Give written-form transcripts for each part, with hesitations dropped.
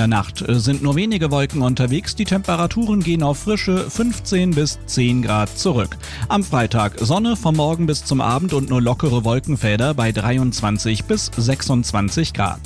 der Nacht sind nur wenige Wolken unterwegs. Die Temperaturen gehen auf frische 15 bis 10 Grad zurück. Am Freitag Sonne vom Morgen bis zum Abend und nur lockere Wolkenfelder bei 23 bis 26 Grad.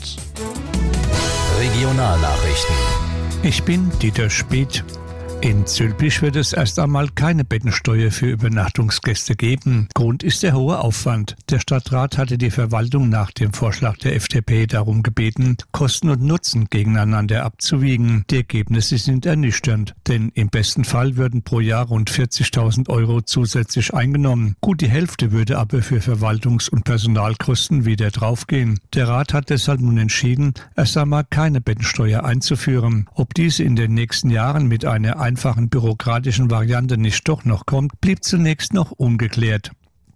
Regionalnachrichten. Ich bin Dieter Speth. In Zülpich wird es erst einmal keine Bettensteuer für Übernachtungsgäste geben. Grund ist der hohe Aufwand. Der Stadtrat hatte die Verwaltung nach dem Vorschlag der FDP darum gebeten, Kosten und Nutzen gegeneinander abzuwiegen. Die Ergebnisse sind ernüchternd, denn im besten Fall würden pro Jahr rund 40.000 € zusätzlich eingenommen. Gut die Hälfte würde aber für Verwaltungs- und Personalkosten wieder draufgehen. Der Rat hat deshalb nun entschieden, erst einmal keine Bettensteuer einzuführen. Ob diese in den nächsten Jahren mit einer einfachen bürokratischen Variante nicht doch noch kommt, blieb zunächst noch ungeklärt.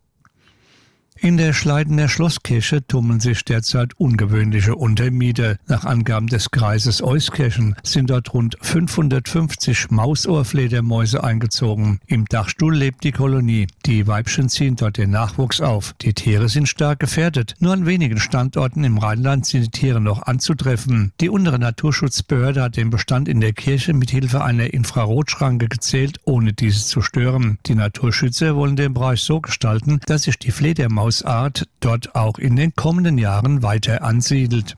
In der Schleidener Schlosskirche tummeln sich derzeit ungewöhnliche Untermieter. Nach Angaben des Kreises Euskirchen sind dort rund 550 Mausohrfledermäuse eingezogen. Im Dachstuhl lebt die Kolonie. Die Weibchen ziehen dort den Nachwuchs auf. Die Tiere sind stark gefährdet. Nur an wenigen Standorten im Rheinland sind die Tiere noch anzutreffen. Die untere Naturschutzbehörde hat den Bestand in der Kirche mit Hilfe einer Infrarotschranke gezählt, ohne diese zu stören. Die Naturschützer wollen den Bereich so gestalten, dass sich die Fledermausart dort auch in den kommenden Jahren weiter ansiedelt.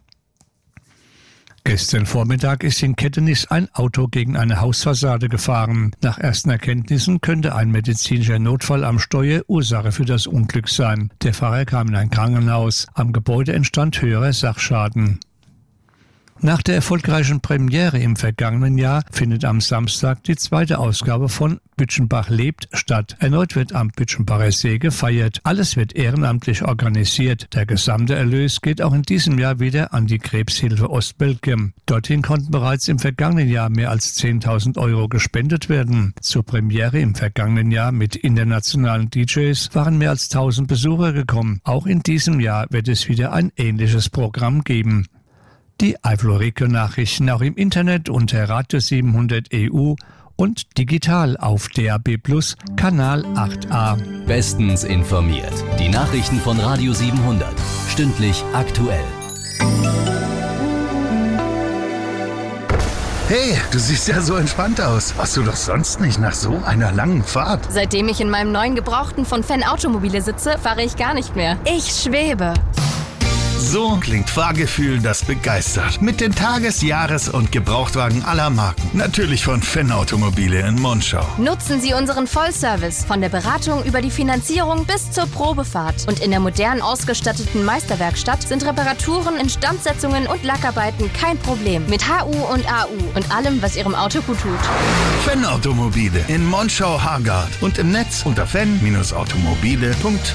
Gestern Vormittag ist in Kettenich ein Auto gegen eine Hausfassade gefahren. Nach ersten Erkenntnissen könnte ein medizinischer Notfall am Steuer Ursache für das Unglück sein. Der Fahrer kam in ein Krankenhaus. Am Gebäude entstand höherer Sachschaden. Nach der erfolgreichen Premiere im vergangenen Jahr findet am Samstag die zweite Ausgabe von Bütchenbach lebt statt. Erneut wird am Bütchenbacher See gefeiert. Alles wird ehrenamtlich organisiert. Der gesamte Erlös geht auch in diesem Jahr wieder an die Krebshilfe Ostbelgien. Dorthin konnten bereits im vergangenen Jahr mehr als 10.000 € gespendet werden. Zur Premiere im vergangenen Jahr mit internationalen DJs waren mehr als 1.000 Besucher gekommen. Auch in diesem Jahr wird es wieder ein ähnliches Programm geben. Die Eifel-Region-Nachrichten auch im Internet unter Radio 700 EU und digital auf DAB+ Kanal 8a. Bestens informiert. Die Nachrichten von Radio 700. Stündlich aktuell. Hey, du siehst ja so entspannt aus. Warst du doch sonst nicht nach so einer langen Fahrt? Seitdem ich in meinem neuen Gebrauchten von Fan Automobile sitze, fahre ich gar nicht mehr. Ich schwebe. So klingt Fahrgefühl, das begeistert. Mit den Tages-, Jahres- und Gebrauchtwagen aller Marken. Natürlich von Fan Automobile in Monschau. Nutzen Sie unseren Vollservice. Von der Beratung über die Finanzierung bis zur Probefahrt. Und in der modern ausgestatteten Meisterwerkstatt sind Reparaturen, Instandsetzungen und Lackarbeiten kein Problem. Mit HU und AU und allem, was Ihrem Auto gut tut. Fan Automobile in Monschau-Hargard und im Netz unter fan-automobile.de.